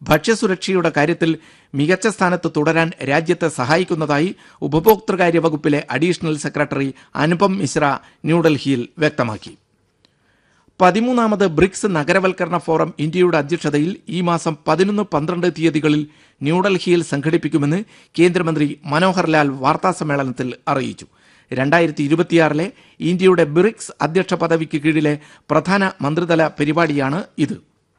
ഭക്ഷ്യസുരക്ഷയുടെ കാര്യത്തിൽ മികച്ച സ്ഥാനത്ത് തുടരാൻ രാജ്യത്തെ സഹായിക്കുന്നതായി ഉപഭോക്തൃകാര്യ വകുപ്പിലെ അഡീഷണൽ സെക്രട്ടറി അനുപം മിശ്ര ന്യൂഡൽഹിയിൽ വ്യക്തമാക്കി. 13ാമത് ബ്രിക്സ് നഗരവൽക്കരണ ഫോറം ഇന്ത്യയുടെ അധ്യക്ഷതയിൽ ഈ മാസം 11-12 തീയതികളിൽ ന്യൂഡൽഹിയിൽ സംഘടിപ്പിക്കുമെന്ന് കേന്ദ്രമന്ത്രി മനോഹർ ലാൽ വാർത്താസമ്മേളനത്തിൽ അറിയിച്ചു. 2026 ഇന്ത്യയുടെ ബ്രിക്സ് അധ്യക്ഷ പദവിക്ക് കീഴിലെ പ്രധാന മന്ത്രിതല പരിപാടിയാണ് ഇത്.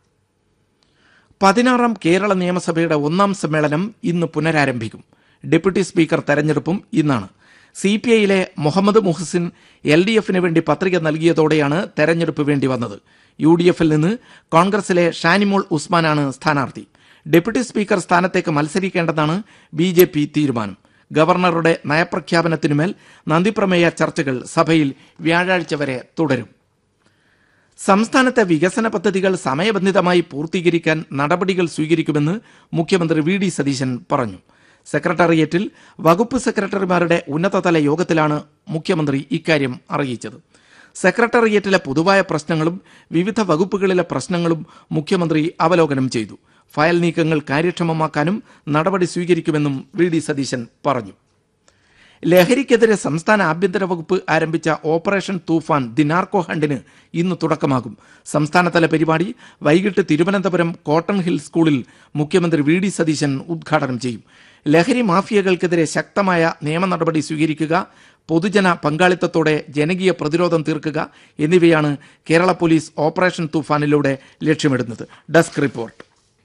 16ാം കേരള നിയമസഭയുടെ 1ാം സമ്മേളനം ഇന്ന് പുനരാരംഭിക്കും. ഡെപ്യൂട്ടി സ്പീക്കർ തെരഞ്ഞെടുപ്പും ഇന്നാണ്. CPIയിലെ മുഹമ്മദ് മുഹസിൻ LDFന് വേണ്ടി പത്രിക നൽകിയതോടെയാണ് തെരഞ്ഞെടുപ്പ് വേണ്ടി വന്നത്. UDFൽ നിന്ന് കോൺഗ്രസിലെ ഷാനിമോൾ ഉസ്മാനാണ് സ്ഥാനാർത്ഥി. ഡെപ്യൂട്ടി സ്പീക്കർ സ്ഥാനത്തേക്ക് മത്സരിക്കേണ്ടെന്നാണ് BJP തീരുമാനം. ഗവർണറുടെ നയപ്രഖ്യാപനത്തിനുമേൽ നന്ദിപ്രമേയ ചർച്ചകൾ സഭയിൽ വ്യാഴാഴ്ച വരെ തുടരും. സംസ്ഥാനത്തെ വികസന പദ്ധതികൾ സമയബന്ധിതമായി പൂർത്തീകരിക്കാൻ നടപടികൾ സ്വീകരിക്കുമെന്ന് മുഖ്യമന്ത്രി VD സതീശൻ പറഞ്ഞു. സെക്രട്ടേറിയറ്റിൽ വകുപ്പ് സെക്രട്ടറിമാരുടെ ഉന്നതതല യോഗത്തിലാണ് മുഖ്യമന്ത്രി ഇക്കാര്യം അറിയിച്ചത്. സെക്രട്ടേറിയറ്റിലെ പൊതുവായ പ്രശ്നങ്ങളും വിവിധ വകുപ്പുകളിലെ പ്രശ്നങ്ങളും മുഖ്യമന്ത്രി അവലോകനം ചെയ്തു. ഫയൽ നീക്കങ്ങൾ കാര്യക്ഷമമാക്കാനും നടപടി സ്വീകരിക്കുമെന്നും VD സതീശൻ പറഞ്ഞു. ലഹരിക്കെതിരെ സംസ്ഥാന ആഭ്യന്തര വകുപ്പ് ആരംഭിച്ച ഓപ്പറേഷൻ തൂഫാൻ ദി നാർക്കോ ഹണ്ടിന് ഇന്ന് തുടക്കമാകും. സംസ്ഥാനതല പരിപാടി വൈകിട്ട് തിരുവനന്തപുരം കോട്ടൺ ഹിൽ സ്കൂളിൽ മുഖ്യമന്ത്രി VD സതീശൻ ഉദ്ഘാടനം ചെയ്യും. ലഹരി മാഫിയകൾക്കെതിരെ ശക്തമായ നിയമ നടപടി സ്വീകരിക്കുക, പൊതുജന പങ്കാളിത്തത്തോടെ ജനകീയ പ്രതിരോധം തീർക്കുക എന്നിവയാണ് കേരള പോലീസ് ഓപ്പറേഷൻ തൂഫാനിലൂടെ ലക്ഷ്യമിടുന്നത്. Desk report.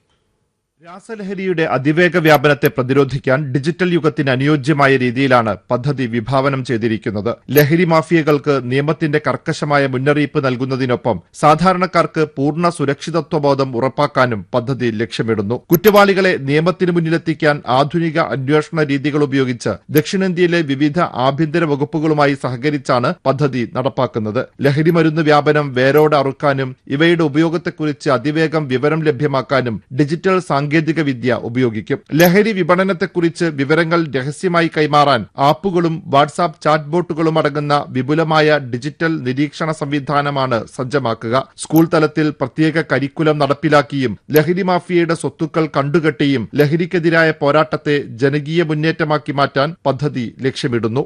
രാസലഹരിയുടെ അതിവേഗ വ്യാപനത്തെ പ്രതിരോധിക്കാൻ ഡിജിറ്റൽ യുഗത്തിന് അനുയോജ്യമായ രീതിയിലാണ് പദ്ധതി വിഭാവനം ചെയ്തിരിക്കുന്നത്. ലഹരി മാഫിയകൾക്ക് നിയമത്തിന്റെ കർക്കശമായ മുന്നറിയിപ്പ് നൽകുന്നതിനൊപ്പം സാധാരണക്കാർക്ക് പൂർണ്ണ സുരക്ഷിതത്വബോധം ഉറപ്പാക്കാനും പദ്ധതി ലക്ഷ്യമിടുന്നു. കുറ്റവാളികളെ നിയമത്തിന് മുന്നിലെത്തിക്കാൻ ആധുനിക അന്വേഷണ രീതികൾ ഉപയോഗിച്ച് ദക്ഷിണേന്ത്യയിലെ വിവിധ ആഭ്യന്തര വകുപ്പുകളുമായി സഹകരിച്ചാണ് പദ്ധതി നടപ്പാക്കുന്നത്. ലഹരി മരുന്ന് വ്യാപനം വേരോടെ അറുക്കാനും ഇവയുടെ ഉപയോഗത്തെക്കുറിച്ച് അതിവേഗം വിവരം ലഭ്യമാക്കാനും ഡിജിറ്റൽ സാങ്കേതിക വിദ്യ ഉപയോഗിക്കും. ലഹരി വിപണനത്തെക്കുറിച്ച് വിവരങ്ങൾ രഹസ്യമായി കൈമാറാൻ ആപ്പുകളും വാട്സാപ്പ് ചാറ്റ് ബോട്ടുകളും അടങ്ങുന്ന വിപുലമായ ഡിജിറ്റൽ നിരീക്ഷണ സംവിധാനമാണ് സജ്ജമാക്കുക. സ്കൂൾ തലത്തിൽ പ്രത്യേക കരിക്കുലം നടപ്പിലാക്കിയും ലഹരി മാഫിയയുടെ സ്വത്തുക്കൾ കണ്ടുകെട്ടിയും ലഹരിക്കെതിരായ പോരാട്ടത്തെ ജനകീയ മുന്നേറ്റമാക്കി മാറ്റാൻ പദ്ധതി ലക്ഷ്യമിടുന്നു.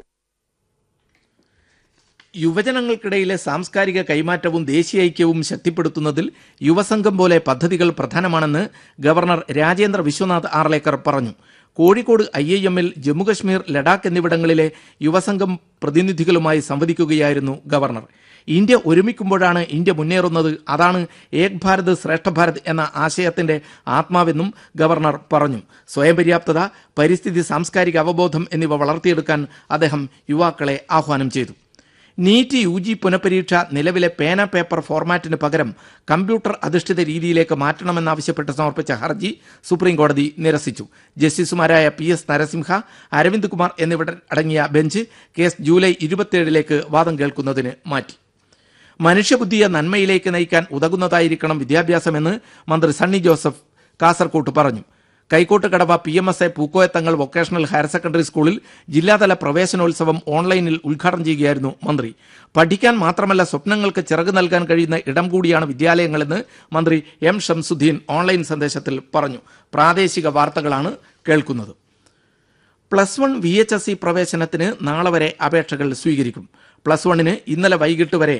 യുവജനങ്ങൾക്കിടയിലെ സാംസ്കാരിക കൈമാറ്റവും ദേശീയ ഐക്യവും ശക്തിപ്പെടുത്തുന്നതിൽ യുവസംഘം പോലെ പദ്ധതികൾ പ്രധാനമാണെന്ന് ഗവർണർ രാജേന്ദ്ര വിശ്വനാഥ് ആർലേക്കർ പറഞ്ഞു. കോഴിക്കോട് IIMൽ ജമ്മുകശ്മീർ, ലഡാക്ക് എന്നിവിടങ്ങളിലെ യുവസംഘം പ്രതിനിധികളുമായി സംവദിക്കുകയായിരുന്നു ഗവർണർ. India ഒരുമിക്കുമ്പോഴാണ് India മുന്നേറുന്നത്. അതാണ് ഏക് ഭാരത് ശ്രേഷ്ഠ ഭാരത് എന്ന ആശയത്തിന്റെ ആത്മാവെന്നും ഗവർണർ പറഞ്ഞു. സ്വയം പര്യാപ്തത, പരിസ്ഥിതി, സാംസ്കാരിക അവബോധം എന്നിവ വളർത്തിയെടുക്കാൻ അദ്ദേഹം യുവാക്കളെ ആഹ്വാനം ചെയ്തു. നീറ്റ് UG പുനഃപരീക്ഷ നിലവിലെ പേന പേപ്പർ ഫോർമാറ്റിന് പകരം കമ്പ്യൂട്ടർ അധിഷ്ഠിത രീതിയിലേക്ക് മാറ്റണമെന്നാവശ്യപ്പെട്ട് സമർപ്പിച്ച ഹർജി സുപ്രീംകോടതി നിരസിച്ചു. ജസ്റ്റിസുമാരായ PS നരസിംഹ, അരവിന്ദ് കുമാർ എന്നിവരടങ്ങിയ ബെഞ്ച് കേസ് ജൂലൈ 27 വാദം കേൾക്കുന്നതിന് മാറ്റി. മനുഷ്യബുദ്ധിയെ നന്മയിലേക്ക് നയിക്കാൻ ഉതകുന്നതായിരിക്കണം വിദ്യാഭ്യാസമെന്ന് മന്ത്രി സണ്ണി ജോസഫ് കാസർകോട്ട് പറഞ്ഞു. കൈക്കോട്ട് കടവ PMSA പൂക്കോയത്തങ്ങൾ വൊക്കേഷണൽ ഹയർ സെക്കൻഡറി സ്കൂളിൽ ജില്ലാതല പ്രവേശനോത്സവം ഓൺലൈനിൽ ഉദ്ഘാടനം ചെയ്യുകയായിരുന്നു മന്ത്രി. പഠിക്കാൻ മാത്രമല്ല സ്വപ്നങ്ങൾക്ക് ചിറക് നൽകാൻ കഴിയുന്ന ഇടം കൂടിയാണ് വിദ്യാലയങ്ങളെന്ന് മന്ത്രി M ഷംസുദ്ദീൻ ഓൺലൈൻ സന്ദേശത്തിൽ പറഞ്ഞു. പ്രാദേശിക വാർത്തകളാണ് കേൾക്കുന്നത്. +1 VHSE പ്രവേശനത്തിന് നാളെ വരെ അപേക്ഷകൾ സ്വീകരിക്കും. +1ന് ഇന്നലെ വൈകിട്ട് വരെ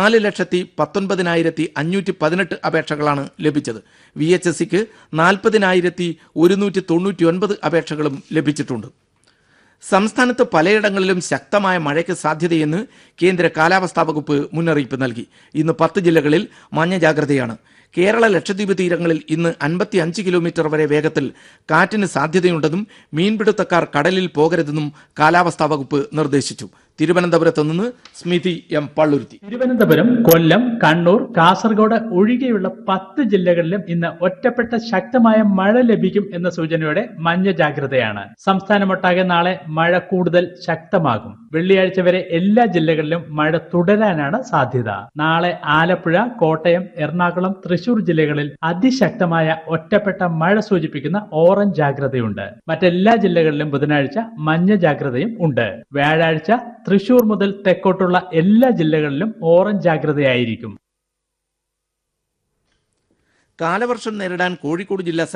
4,19,518 അപേക്ഷകളാണ് ലഭിച്ചത്. VHSEക്ക് 40,199 അപേക്ഷകളും ലഭിച്ചിട്ടുണ്ട്. സംസ്ഥാനത്ത് പലയിടങ്ങളിലും ശക്തമായ മഴയ്ക്ക് സാധ്യതയെന്ന് കേന്ദ്ര കാലാവസ്ഥാ വകുപ്പ് മുന്നറിയിപ്പ് നൽകി. ഇന്ന് 10 ജില്ലകളിൽ മഞ്ഞ ജാഗ്രതയാണ്. കേരള ലക്ഷദ്വീപ് തീരങ്ങളിൽ ഇന്ന് 55 കിലോമീറ്റർ വരെ വേഗത്തിൽ കാറ്റിന് സാധ്യതയുണ്ടെന്നും മീൻപിടുത്തക്കാർ കടലിൽ പോകരുതെന്നും കാലാവസ്ഥാ വകുപ്പ് നിർദ്ദേശിച്ചു. തിരുവനന്തപുരത്ത് നിന്ന് സ്മിതി M പള്ളുരുത്തി. തിരുവനന്തപുരം, കൊല്ലം, കണ്ണൂർ, കാസർഗോഡ് ഒഴികെയുള്ള 10 ജില്ലകളിലും ഇന്ന് ഒറ്റപ്പെട്ട ശക്തമായ മഴ ലഭിക്കും എന്ന സൂചനയോടെ മഞ്ഞ ജാഗ്രതയാണ്. സംസ്ഥാനമൊട്ടാകെ നാളെ മഴ കൂടുതൽ ശക്തമാകും. വെള്ളിയാഴ്ച വരെ എല്ലാ ജില്ലകളിലും മഴ തുടരാനാണ് സാധ്യത. നാളെ ആലപ്പുഴ, കോട്ടയം, എറണാകുളം, തൃശൂർ ജില്ലകളിൽ അതിശക്തമായ ഒറ്റപ്പെട്ട മഴ സൂചിപ്പിക്കുന്ന ഓറഞ്ച് ജാഗ്രതയുണ്ട്. മറ്റെല്ലാ ജില്ലകളിലും ബുധനാഴ്ച മഞ്ഞ ജാഗ്രതയും ഉണ്ട്. വ്യാഴാഴ്ച തൃശൂർ മുതൽ തെക്കോട്ടുള്ള എല്ലാ ജില്ലകളിലും ഓറഞ്ച് ജാഗ്രതയായിരിക്കും. കാലവർഷം നേരിടാൻ കോഴിക്കോട് ജില്ല